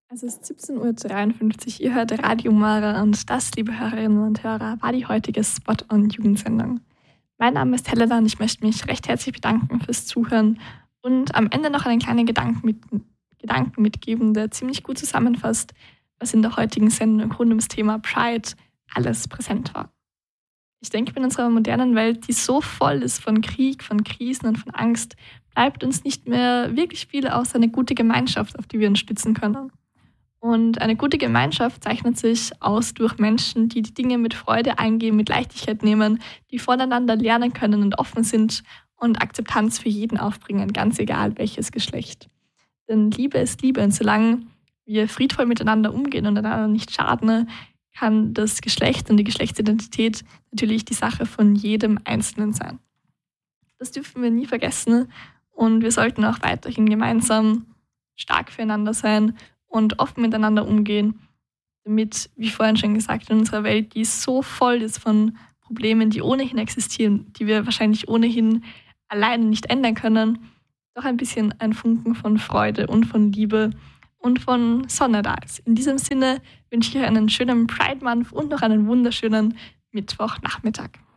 Es ist 17:53 Uhr, ihr hört Radio Mara und das, liebe Hörerinnen und Hörer, war die heutige Spot-on-Jugendsendung. Mein Name ist Helena und ich möchte mich recht herzlich bedanken fürs Zuhören und am Ende noch einen kleinen Gedanken mitgeben, der ziemlich gut zusammenfasst, was in der heutigen Sendung rund ums Thema Pride alles präsent war. Ich denke, in unserer modernen Welt, die so voll ist von Krieg, von Krisen und von Angst, bleibt uns nicht mehr wirklich viel außer eine gute Gemeinschaft, auf die wir uns stützen können. Und eine gute Gemeinschaft zeichnet sich aus durch Menschen, die die Dinge mit Freude eingehen, mit Leichtigkeit nehmen, die voneinander lernen können und offen sind und Akzeptanz für jeden aufbringen, ganz egal welches Geschlecht. Denn Liebe ist Liebe und solange wir friedvoll miteinander umgehen und einander nicht schaden, kann das Geschlecht und die Geschlechtsidentität natürlich die Sache von jedem Einzelnen sein. Das dürfen wir nie vergessen und wir sollten auch weiterhin gemeinsam stark füreinander sein und offen miteinander umgehen, damit, wie vorhin schon gesagt, in unserer Welt, die so voll ist von Problemen, die ohnehin existieren, die wir wahrscheinlich ohnehin alleine nicht ändern können, doch ein bisschen ein Funken von Freude und von Liebe und von Sonne da ist. In diesem Sinne wünsche ich euch einen schönen Pride Month und noch einen wunderschönen Mittwochnachmittag.